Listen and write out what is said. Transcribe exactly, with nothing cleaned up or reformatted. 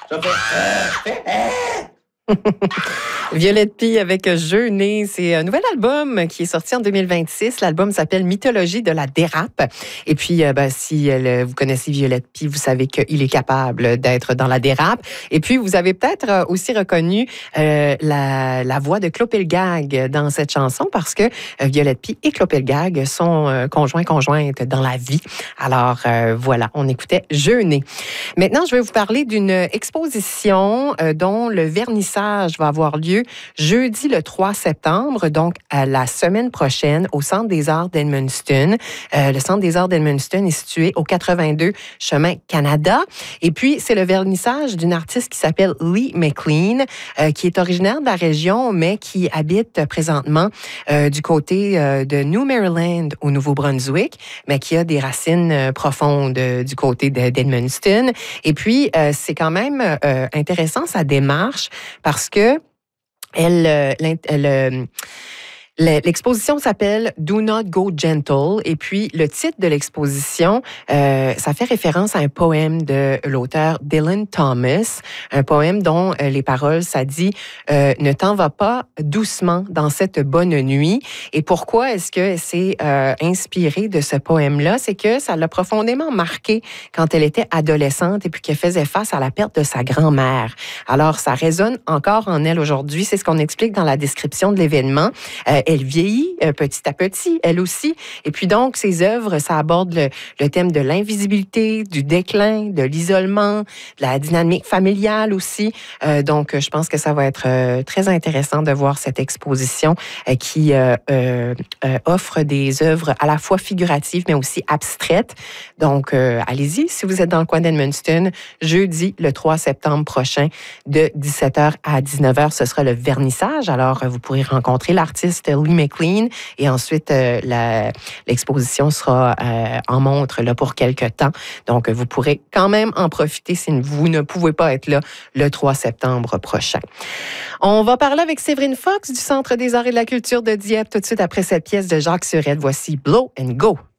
Je vais faire... Euh, euh. Violette Py avec Jeûner, c'est un nouvel album qui est sorti en deux mille vingt-six. L'album s'appelle Mythologie de la dérape. Et puis, euh, ben, si euh, vous connaissez Violette Py, vous savez qu'il est capable d'être dans la dérape. Et puis, vous avez peut-être aussi reconnu euh, la, la voix de Clopelgag dans cette chanson parce que euh, Violette Py et Clopelgag sont euh, conjoints-conjointes dans la vie. Alors, euh, voilà, on écoutait Jeûner. Maintenant, je vais vous parler d'une exposition euh, dont le vernissage va avoir lieu jeudi le trois septembre, donc à la semaine prochaine, au Centre des Arts d'Edmundston. Euh, le Centre des Arts d'Edmundston est situé au quatre-vingt-deux chemin Canada. Et puis, c'est le vernissage d'une artiste qui s'appelle Lee McLean, euh, qui est originaire de la région, mais qui habite présentement euh, du côté euh, de New Maryland, au Nouveau-Brunswick, mais qui a des racines euh, profondes euh, du côté d'Edmundston. Et puis, euh, c'est quand même euh, intéressant sa démarche parce que elle, elle, elle l'exposition s'appelle Do Not Go Gentle et puis le titre de l'exposition, euh, ça fait référence à un poème de l'auteur Dylan Thomas, un poème dont euh, les paroles, ça dit euh, « Ne t'en va pas doucement dans cette bonne nuit ». Et pourquoi est-ce que c'est euh, inspiré de ce poème-là? C'est que ça l'a profondément marqué quand elle était adolescente et puis qu'elle faisait face à la perte de sa grand-mère. Alors, ça résonne encore en elle aujourd'hui. C'est ce qu'on explique dans la description de l'événement. Euh, Elle vieillit euh, petit à petit, elle aussi. Et puis donc, ses œuvres, ça aborde le, le thème de l'invisibilité, du déclin, de l'isolement, de la dynamique familiale aussi. Euh, donc, je pense que ça va être euh, très intéressant de voir cette exposition euh, qui euh, euh, euh, offre des œuvres à la fois figuratives, mais aussi abstraites. Donc, euh, allez-y, si vous êtes dans le coin d'Edmundston, jeudi, le trois septembre prochain, de dix-sept heures à dix-neuf heures, ce sera le vernissage. Alors, vous pourrez rencontrer l'artiste Lee McLean et ensuite euh, la, l'exposition sera euh, en montre là, pour quelques temps. Donc, vous pourrez quand même en profiter si vous ne pouvez pas être là le trois septembre prochain. On va parler avec Séverine Fox du Centre des arts et de la culture de Dieppe tout de suite après cette pièce de Jacques Surette. Voici Blow and Go.